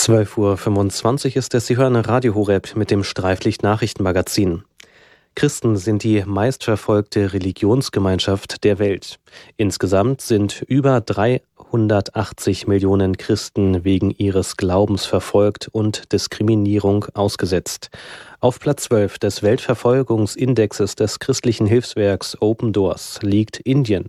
12:25 Uhr ist es. Sie hören Radio Horeb mit dem Streiflicht-Nachrichtenmagazin. Christen sind die meistverfolgte Religionsgemeinschaft der Welt. Insgesamt sind über 380 Millionen Christen wegen ihres Glaubens verfolgt und Diskriminierung ausgesetzt. Auf Platz 12 des Weltverfolgungsindexes des christlichen Hilfswerks Open Doors liegt Indien.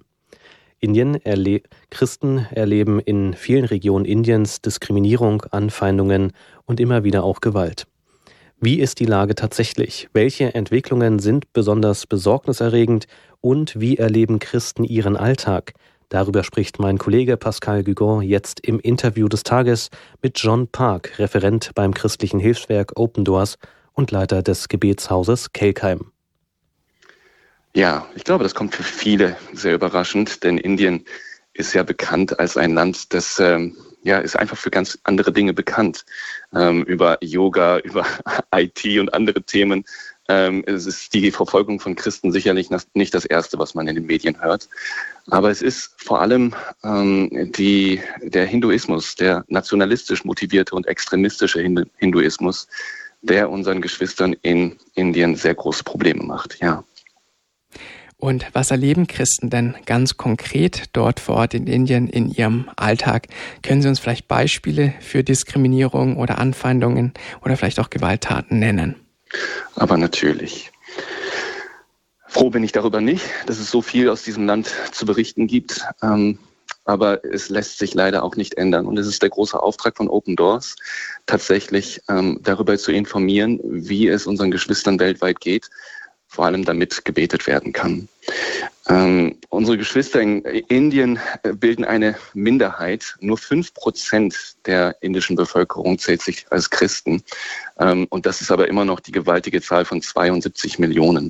Christen erleben in vielen Regionen Indiens Diskriminierung, Anfeindungen und immer wieder auch Gewalt. Wie ist die Lage tatsächlich? Welche Entwicklungen sind besonders besorgniserregend und wie erleben Christen ihren Alltag? Darüber spricht mein Kollege Pascal Guigon jetzt im Interview des Tages mit John Park, Referent beim christlichen Hilfswerk Open Doors und Leiter des Gebetshauses Kelkheim. Ja, ich glaube, das kommt für viele sehr überraschend, denn Indien ist ja bekannt als ein Land, das ist einfach für ganz andere Dinge bekannt. Über Yoga, über IT und andere Themen. Es ist die Verfolgung von Christen sicherlich nicht das Erste, was man in den Medien hört. Aber es ist vor allem der Hinduismus, der nationalistisch motivierte und extremistische Hinduismus, der unseren Geschwistern in Indien sehr große Probleme macht, ja. Und was erleben Christen denn ganz konkret dort vor Ort in Indien in ihrem Alltag? Können Sie uns vielleicht Beispiele für Diskriminierung oder Anfeindungen oder vielleicht auch Gewalttaten nennen? Aber natürlich. Froh bin ich darüber nicht, dass es so viel aus diesem Land zu berichten gibt. Aber es lässt sich leider auch nicht ändern. Und es ist der große Auftrag von Open Doors, tatsächlich darüber zu informieren, wie es unseren Geschwistern weltweit geht, vor allem damit gebetet werden kann. Unsere Geschwister in Indien bilden eine Minderheit. Nur 5% der indischen Bevölkerung zählt sich als Christen. Und das ist aber immer noch die gewaltige Zahl von 72 Millionen.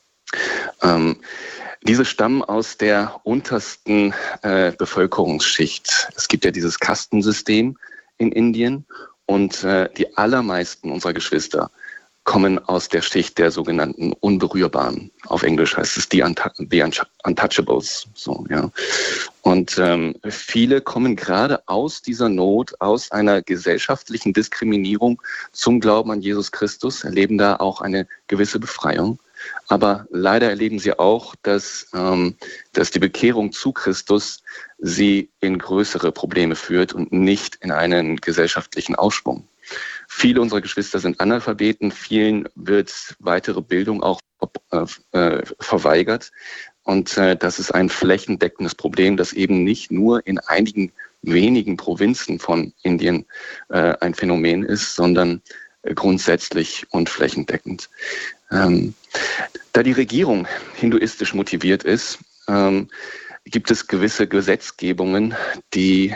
Diese stammen aus der untersten Bevölkerungsschicht. Es gibt ja dieses Kastensystem in Indien und die allermeisten unserer Geschwister kommen aus der Schicht der sogenannten Unberührbaren. Auf Englisch heißt es the Untouchables. So, ja. Und viele kommen gerade aus dieser Not, aus einer gesellschaftlichen Diskriminierung zum Glauben an Jesus Christus, erleben da auch eine gewisse Befreiung. Aber leider erleben sie auch, dass die Bekehrung zu Christus sie in größere Probleme führt und nicht in einen gesellschaftlichen Aufschwung. Viele unserer Geschwister sind Analphabeten, vielen wird weitere Bildung auch verweigert. Und das ist ein flächendeckendes Problem, das eben nicht nur in einigen wenigen Provinzen von Indien ein Phänomen ist, sondern grundsätzlich und flächendeckend. Da die Regierung hinduistisch motiviert ist, gibt es gewisse Gesetzgebungen, die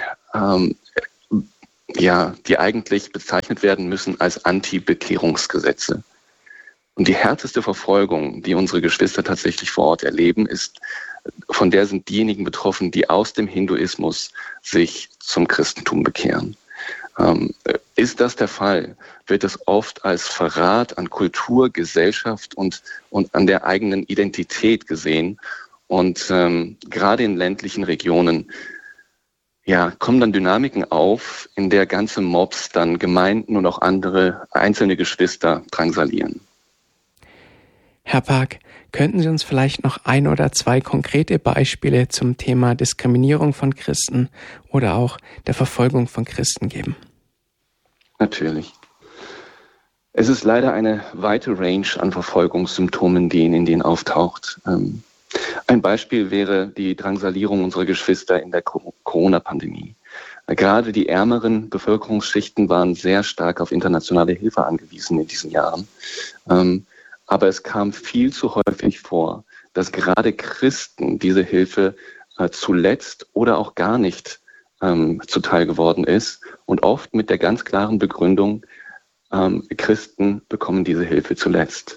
eigentlich bezeichnet werden müssen als Anti-Bekehrungsgesetze. Und die härteste Verfolgung, die unsere Geschwister tatsächlich vor Ort erleben, von der sind diejenigen betroffen, die aus dem Hinduismus sich zum Christentum bekehren. Ist das der Fall, wird es oft als Verrat an Kultur, Gesellschaft und an der eigenen Identität gesehen. Und gerade in ländlichen Regionen kommen dann Dynamiken auf, in der ganze Mobs dann Gemeinden und auch andere einzelne Geschwister drangsalieren. Herr Park, könnten Sie uns vielleicht noch 1 oder 2 konkrete Beispiele zum Thema Diskriminierung von Christen oder auch der Verfolgung von Christen geben? Natürlich. Es ist leider eine weite Range an Verfolgungssymptomen, die in Indien auftaucht. Ein Beispiel wäre die Drangsalierung unserer Geschwister in der Corona-Pandemie. Gerade die ärmeren Bevölkerungsschichten waren sehr stark auf internationale Hilfe angewiesen in diesen Jahren. Aber es kam viel zu häufig vor, dass gerade Christen diese Hilfe zuletzt oder auch gar nicht zuteil geworden ist und oft mit der ganz klaren Begründung, Christen bekommen diese Hilfe zuletzt.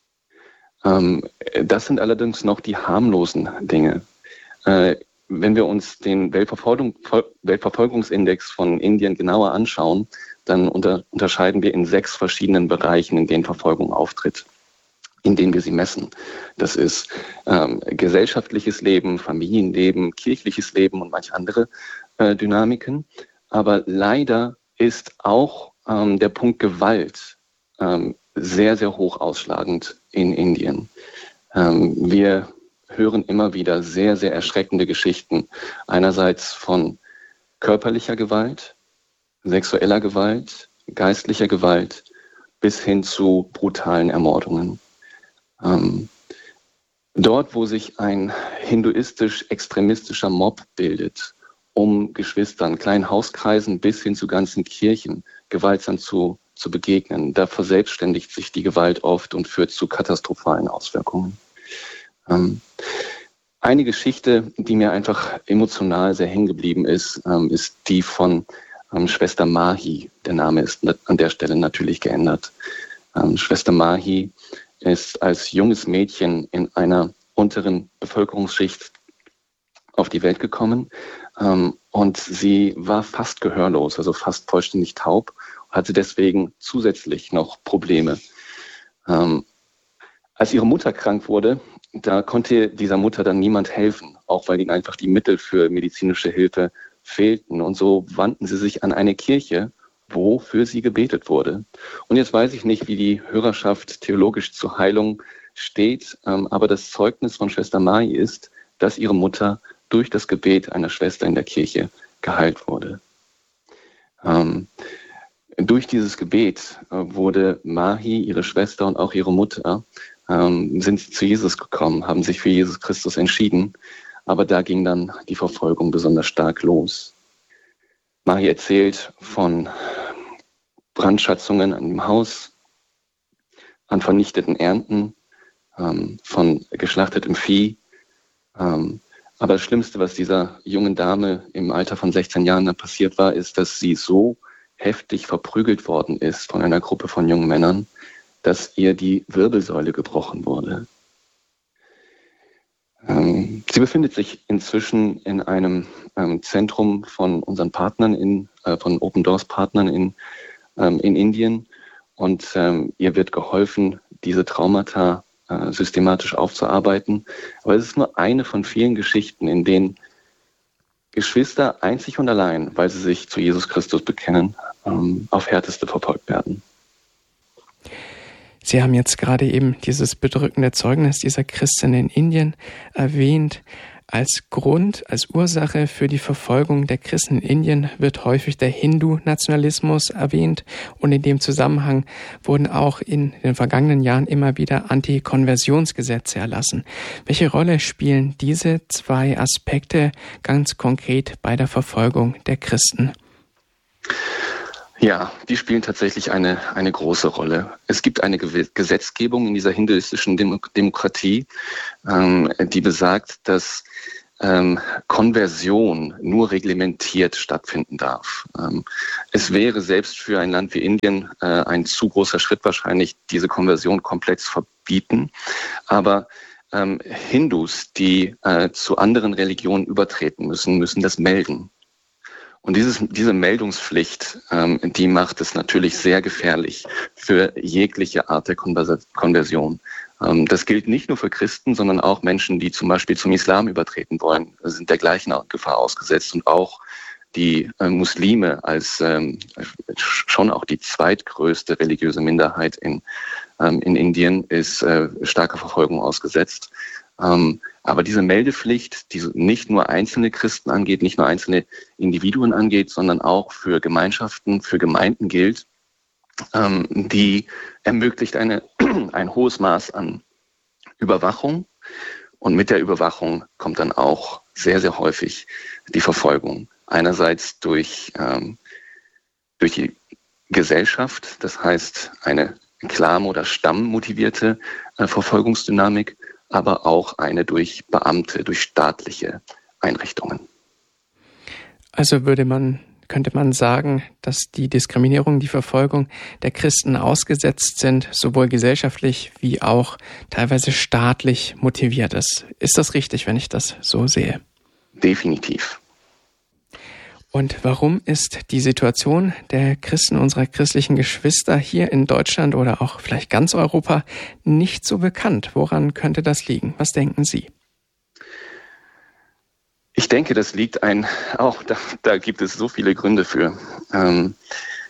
Das sind allerdings noch die harmlosen Dinge. Wenn wir uns den Weltverfolgungsindex von Indien genauer anschauen, dann unterscheiden wir in 6 verschiedenen Bereichen, in denen Verfolgung auftritt, in denen wir sie messen. Das ist gesellschaftliches Leben, Familienleben, kirchliches Leben und manch andere Dynamiken. Aber leider ist auch der Punkt Gewalt sehr, sehr hoch ausschlagend in Indien. Wir hören immer wieder sehr, sehr erschreckende Geschichten. Einerseits von körperlicher Gewalt, sexueller Gewalt, geistlicher Gewalt bis hin zu brutalen Ermordungen. Dort, wo sich ein hinduistisch-extremistischer Mob bildet, um Geschwistern, kleinen Hauskreisen bis hin zu ganzen Kirchen gewaltsam zu begegnen, da verselbstständigt sich die Gewalt oft und führt zu katastrophalen Auswirkungen. Eine Geschichte, die mir einfach emotional sehr hängen geblieben ist, ist die von Schwester Mahi. Der Name ist an der Stelle natürlich geändert. Schwester Mahi ist als junges Mädchen in einer unteren Bevölkerungsschicht auf die Welt gekommen und sie war fast gehörlos, also fast vollständig taub, hatte deswegen zusätzlich noch Probleme. Als ihre Mutter krank wurde, da konnte dieser Mutter dann niemand helfen, auch weil ihnen einfach die Mittel für medizinische Hilfe fehlten. Und so wandten sie sich an eine Kirche, wo für sie gebetet wurde. Und jetzt weiß ich nicht, wie die Hörerschaft theologisch zur Heilung steht, aber das Zeugnis von Schwester Mahi ist, dass ihre Mutter durch das Gebet einer Schwester in der Kirche geheilt wurde. Durch dieses Gebet wurde Mahi, ihre Schwester und auch ihre Mutter, sind zu Jesus gekommen, haben sich für Jesus Christus entschieden. Aber da ging dann die Verfolgung besonders stark los. Mahi erzählt von Brandschatzungen an dem Haus, an vernichteten Ernten, von geschlachtetem Vieh. Aber das Schlimmste, was dieser jungen Dame im Alter von 16 Jahren dann passiert war, ist, dass sie so heftig verprügelt worden ist von einer Gruppe von jungen Männern, dass ihr die Wirbelsäule gebrochen wurde. Sie befindet sich inzwischen in einem Zentrum von unseren Partnern, von Open Doors Partnern in Indien, und ihr wird geholfen, diese Traumata systematisch aufzuarbeiten. Aber es ist nur eine von vielen Geschichten, in denen Geschwister einzig und allein, weil sie sich zu Jesus Christus bekennen, auf Härteste verfolgt werden. Sie haben jetzt gerade eben dieses bedrückende Zeugnis dieser Christin in Indien erwähnt. Als Grund, als Ursache für die Verfolgung der Christen in Indien wird häufig der Hindu-Nationalismus erwähnt, und in dem Zusammenhang wurden auch in den vergangenen Jahren immer wieder Anti-Konversionsgesetze erlassen. Welche Rolle spielen diese zwei Aspekte ganz konkret bei der Verfolgung der Christen? Ja, die spielen tatsächlich eine große Rolle. Es gibt eine Gesetzgebung in dieser hinduistischen Demokratie, die besagt, dass Konversion nur reglementiert stattfinden darf. Es wäre selbst für ein Land wie Indien ein zu großer Schritt wahrscheinlich, diese Konversion komplett zu verbieten. Aber Hindus, die zu anderen Religionen übertreten müssen das melden. Und diese Meldungspflicht, die macht es natürlich sehr gefährlich für jegliche Art der Konversion. Das gilt nicht nur für Christen, sondern auch Menschen, die zum Beispiel zum Islam übertreten wollen, sind der gleichen Gefahr ausgesetzt. Und auch die Muslime als schon auch die zweitgrößte religiöse Minderheit in Indien ist starker Verfolgung ausgesetzt. Aber diese Meldepflicht, die nicht nur einzelne Christen angeht, nicht nur einzelne Individuen angeht, sondern auch für Gemeinschaften, für Gemeinden gilt, die ermöglicht ein hohes Maß an Überwachung. Und mit der Überwachung kommt dann auch sehr, sehr häufig die Verfolgung. Einerseits durch die Gesellschaft, das heißt eine Clan- oder Stammmotivierte Verfolgungsdynamik, aber auch eine durch Beamte, durch staatliche Einrichtungen. Also könnte man sagen, dass die Diskriminierung, die Verfolgung der Christen ausgesetzt sind, sowohl gesellschaftlich wie auch teilweise staatlich motiviert ist. Ist das richtig, wenn ich das so sehe? Definitiv. Und warum ist die Situation der Christen, unserer christlichen Geschwister hier in Deutschland oder auch vielleicht ganz Europa nicht so bekannt? Woran könnte das liegen? Was denken Sie? Ich denke, das liegt da gibt es so viele Gründe für.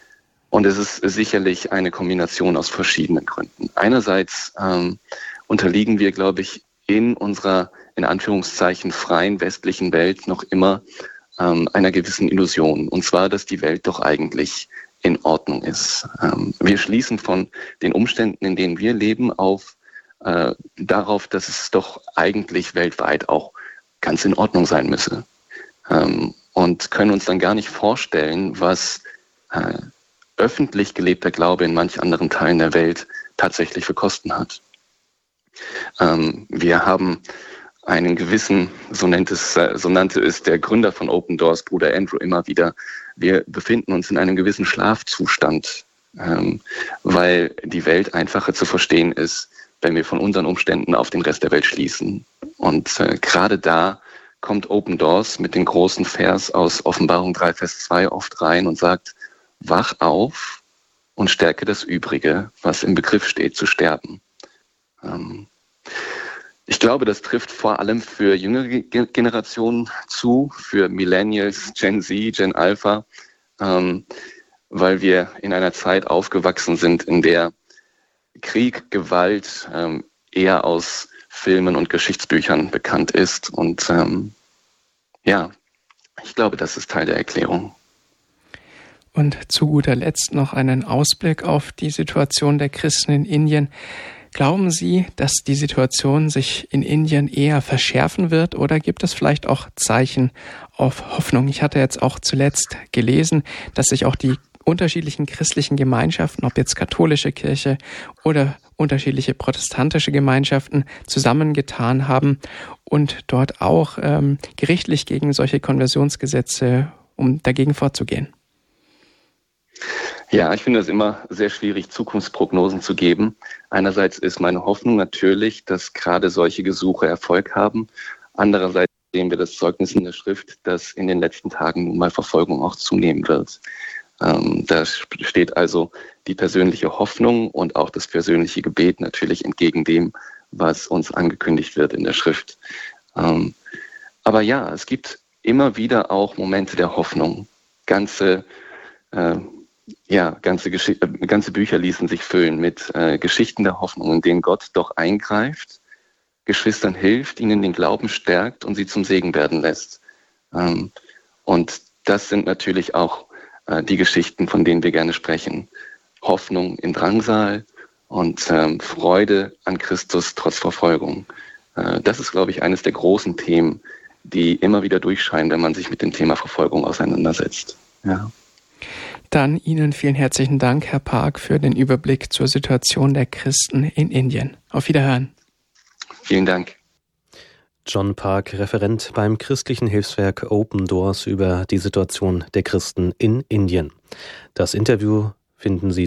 Und es ist sicherlich eine Kombination aus verschiedenen Gründen. Einerseits unterliegen wir, glaube ich, in unserer, in Anführungszeichen, freien westlichen Welt noch immer einer gewissen Illusion. Und zwar, dass die Welt doch eigentlich in Ordnung ist. Wir schließen von den Umständen, in denen wir leben, darauf, dass es doch eigentlich weltweit auch ganz in Ordnung sein müsse. Und können uns dann gar nicht vorstellen, was öffentlich gelebter Glaube in manch anderen Teilen der Welt tatsächlich für Kosten hat. Wir haben einen gewissen, so nannte es der Gründer von Open Doors, Bruder Andrew, immer wieder, wir befinden uns in einem gewissen Schlafzustand, weil die Welt einfacher zu verstehen ist, wenn wir von unseren Umständen auf den Rest der Welt schließen. Und gerade da kommt Open Doors mit dem großen Vers aus Offenbarung 3, Vers 2 oft rein und sagt, wach auf und stärke das Übrige, was im Begriff steht, zu sterben. Ich glaube, das trifft vor allem für jüngere Generationen zu, für Millennials, Gen Z, Gen Alpha, weil wir in einer Zeit aufgewachsen sind, in der Krieg, Gewalt eher aus Filmen und Geschichtsbüchern bekannt ist. Und ich glaube, das ist Teil der Erklärung. Und zu guter Letzt noch einen Ausblick auf die Situation der Christen in Indien. Glauben Sie, dass die Situation sich in Indien eher verschärfen wird oder gibt es vielleicht auch Zeichen auf Hoffnung? Ich hatte jetzt auch zuletzt gelesen, dass sich auch die unterschiedlichen christlichen Gemeinschaften, ob jetzt katholische Kirche oder unterschiedliche protestantische Gemeinschaften, zusammengetan haben und dort auch gerichtlich gegen solche Konversionsgesetze, um dagegen vorzugehen. Ja, ich finde es immer sehr schwierig, Zukunftsprognosen zu geben. Einerseits ist meine Hoffnung natürlich, dass gerade solche Gesuche Erfolg haben. Andererseits sehen wir das Zeugnis in der Schrift, dass in den letzten Tagen nun mal Verfolgung auch zunehmen wird. Da steht also die persönliche Hoffnung und auch das persönliche Gebet natürlich entgegen dem, was uns angekündigt wird in der Schrift. Aber ja, es gibt immer wieder auch Momente der Hoffnung. Ganze Bücher ließen sich füllen mit Geschichten der Hoffnung, in denen Gott doch eingreift, Geschwistern hilft, ihnen den Glauben stärkt und sie zum Segen werden lässt. Und das sind natürlich auch die Geschichten, von denen wir gerne sprechen. Hoffnung in Drangsal und Freude an Christus trotz Verfolgung. Das ist, glaube ich, eines der großen Themen, die immer wieder durchscheinen, wenn man sich mit dem Thema Verfolgung auseinandersetzt. Ja. Dann Ihnen vielen herzlichen Dank, Herr Park, für den Überblick zur Situation der Christen in Indien. Auf Wiederhören. Vielen Dank. John Park, Referent beim christlichen Hilfswerk Open Doors über die Situation der Christen in Indien. Das Interview finden Sie